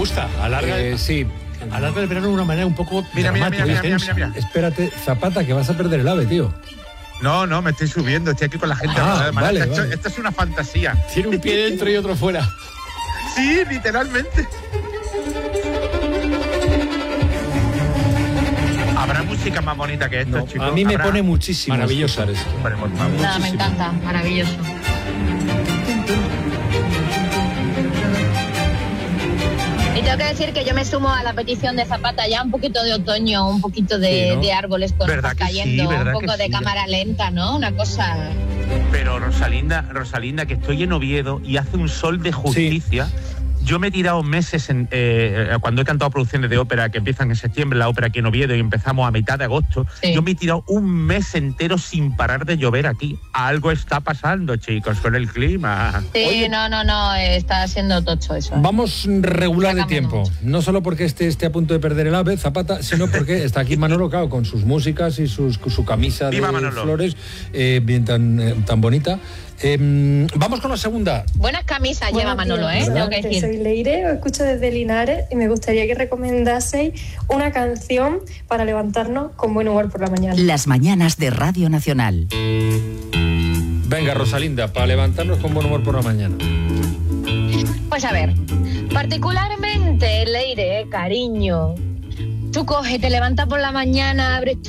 gusta. Alarga. Sí. Alarga el verano de una manera un poco dramática. Mira. Espérate, Zapata, que vas a perder el AVE, tío. No, me estoy subiendo, estoy aquí con la gente. Vale. Esto es una fantasía. Tiene un pie dentro y otro fuera. Sí, literalmente. ¿Habrá música más bonita que esto, chicos? A mí me pone muchísimo. Maravilloso esto. Hombre, por favor. Nada, me encanta, maravilloso. Y tengo que decir que yo me sumo a la petición de Zapata, ya un poquito de otoño, un poquito de árboles con hojas cayendo, un poco de cámara lenta, ¿no? Una cosa... Pero Rosalinda, que estoy en Oviedo y hace un sol de justicia. Sí. Yo me he tirado meses cuando he cantado producciones de ópera que empiezan en septiembre, la ópera aquí en Oviedo, y empezamos a mitad de agosto. Sí. Yo me he tirado un mes entero sin parar de llover aquí. Algo está pasando, chicos, con el clima. Sí, oye, no, está siendo tocho eso. Vamos regular de tiempo. No solo porque esté a punto de perder el AVE, Zapata, sino porque está aquí Manolo Cao con sus músicas y su camisa de flores bien tan bonita. Vamos con la segunda. Buenas camisas lleva Manolo, tengo que decir. Soy Leire, os escucho desde Linares y me gustaría que recomendaseis una canción para levantarnos con buen humor por la mañana. Las mañanas de Radio Nacional. Venga, Rosalinda, para levantarnos con buen humor por la mañana. Pues a ver, particularmente, Leire, cariño, tú coges, te levantas por la mañana, abres tu